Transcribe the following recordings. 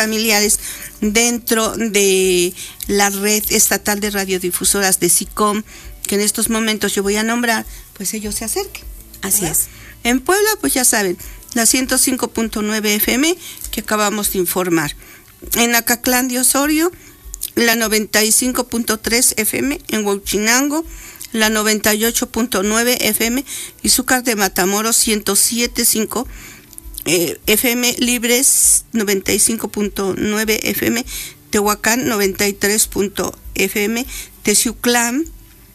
familiares dentro de la red estatal de radiodifusoras de SICOM, que en estos momentos yo voy a nombrar, pues ellos se acerquen. Así es. En Puebla, pues ya saben, la 105.9 FM que acabamos de informar. En Acatlán de Osorio, la 95.3 FM. En Huachinango, la 98.9 FM. Izúcar de Matamoros, 107.5 FM. Libres, 95.9 FM. Tehuacán, 93. FM. Teciuclán,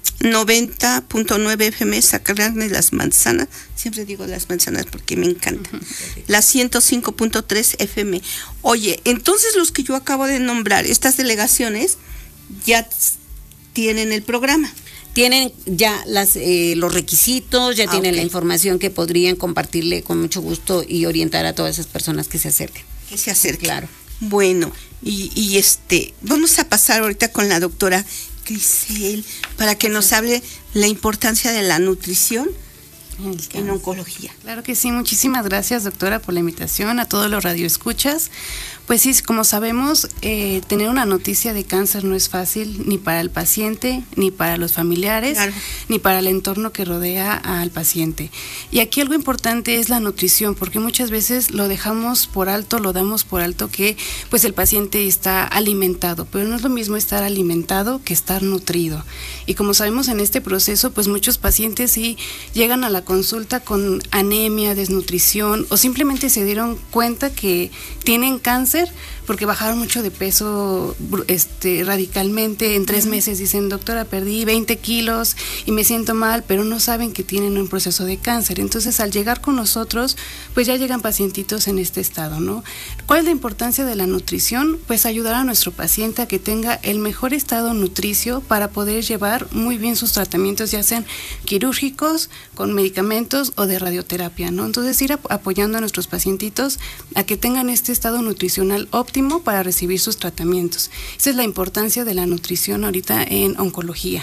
90.9 FM, Zacatlán de las Manzanas, siempre digo las manzanas porque me encanta, la 105.3 FM. Oye, entonces los que yo acabo de nombrar, estas delegaciones, ya tienen el programa. Tienen ya los requisitos, ya tienen la información que podrían compartirle con mucho gusto y orientar a todas esas personas que se acerquen. Que se acerquen. Claro. Bueno, y vamos a pasar ahorita con la doctora Crisel para que nos hable la importancia de la nutrición en oncología. Claro que sí, muchísimas gracias, doctora, por la invitación, a todos los radioescuchas. Pues sí, como sabemos, tener una noticia de cáncer no es fácil ni para el paciente, ni para los familiares, claro, ni para el entorno que rodea al paciente. Y aquí algo importante es la nutrición, porque muchas veces lo dejamos por alto, lo damos por alto que pues el paciente está alimentado, pero no es lo mismo estar alimentado que estar nutrido. Y como sabemos en este proceso, pues muchos pacientes sí llegan a la consulta con anemia, desnutrición, o simplemente se dieron cuenta que tienen cáncer porque bajaron mucho de peso radicalmente. En 3 meses dicen, doctora, perdí 20 kilos y me siento mal, pero no saben que tienen un proceso de cáncer. Entonces, al llegar con nosotros, pues ya llegan pacientitos en este estado, ¿no? ¿Cuál es la importancia de la nutrición? Pues ayudar a nuestro paciente a que tenga el mejor estado nutricio para poder llevar muy bien sus tratamientos, ya sean quirúrgicos, con medicamentos o de radioterapia, ¿no? Entonces, ir apoyando a nuestros pacientitos a que tengan este estado nutricional óptimo para recibir sus tratamientos. Esa es la importancia de la nutrición ahorita en oncología.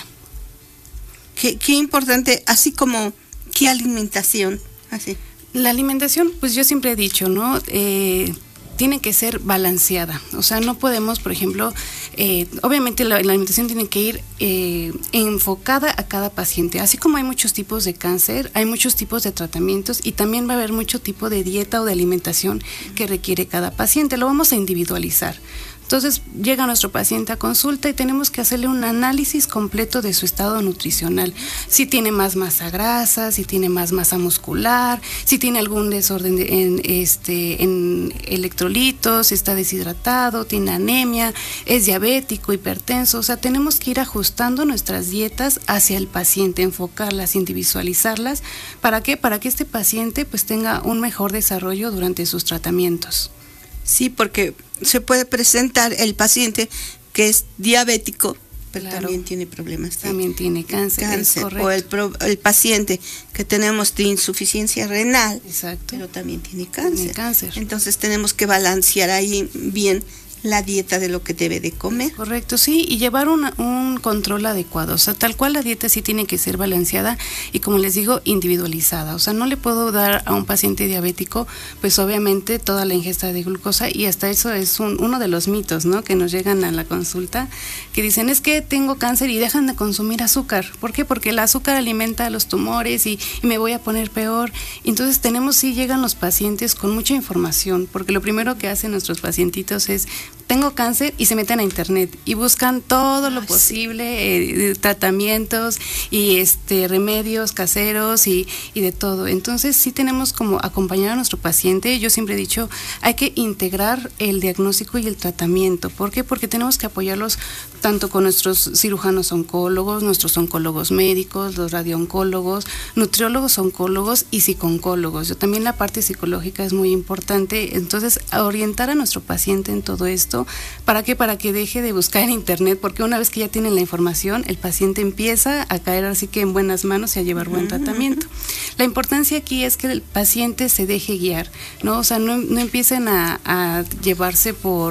Qué importante, así como qué alimentación, así. La alimentación, pues yo siempre he dicho, ¿no? Tiene que ser balanceada, o sea, no podemos, por ejemplo, obviamente la alimentación tiene que ir enfocada a cada paciente, así como hay muchos tipos de cáncer, hay muchos tipos de tratamientos y también va a haber mucho tipo de dieta o de alimentación que requiere cada paciente, lo vamos a individualizar. Entonces llega nuestro paciente a consulta y tenemos que hacerle un análisis completo de su estado nutricional. Si tiene más masa grasa, si tiene más masa muscular, si tiene algún desorden en electrolitos, si está deshidratado, tiene anemia, es diabético, hipertenso. O sea, tenemos que ir ajustando nuestras dietas hacia el paciente, enfocarlas, individualizarlas. ¿Para qué? Para que este paciente pues tenga un mejor desarrollo durante sus tratamientos. Sí, porque se puede presentar el paciente que es diabético, pero claro, también tiene problemas. También tiene cáncer. O el paciente que tenemos de insuficiencia renal, exacto, pero también tiene cáncer. Entonces tenemos que balancear ahí bien la dieta de lo que debe de comer. Correcto, sí, y llevar un control adecuado, o sea, tal cual la dieta sí tiene que ser balanceada y, como les digo, individualizada, o sea, no le puedo dar a un paciente diabético, pues obviamente toda la ingesta de glucosa, y hasta eso es uno de los mitos, ¿no?, que nos llegan a la consulta, que dicen, es que tengo cáncer y dejan de consumir azúcar. ¿Por qué? Porque el azúcar alimenta los tumores y me voy a poner peor. Entonces llegan los pacientes con mucha información, porque lo primero que hacen nuestros pacientitos es, tengo cáncer, y se meten a internet y buscan todo lo posible, tratamientos y remedios caseros y de todo. Entonces sí tenemos como acompañar a nuestro paciente. Yo siempre he dicho, hay que integrar el diagnóstico y el tratamiento. ¿Por qué? Porque tenemos que apoyarlos tanto con nuestros cirujanos oncólogos, nuestros oncólogos médicos, los radiooncólogos, nutriólogos oncólogos y psicooncólogos. También la parte psicológica es muy importante. Entonces, orientar a nuestro paciente en todo esto. ¿Para qué? Para que deje de buscar en internet, porque una vez que ya tienen la información, el paciente empieza a caer así que en buenas manos y a llevar buen tratamiento. La importancia aquí es que el paciente se deje guiar, ¿no? O sea, no empiecen a llevarse por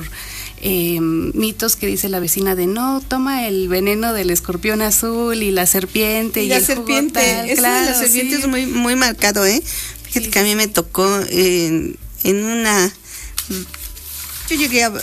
mitos que dice la vecina de no, toma el veneno del escorpión azul y la serpiente y la el serpiente, jugo tal. Eso Claro, de la serpiente sí, es muy, muy marcado, Fíjate que a mí me tocó en una... Yo llegué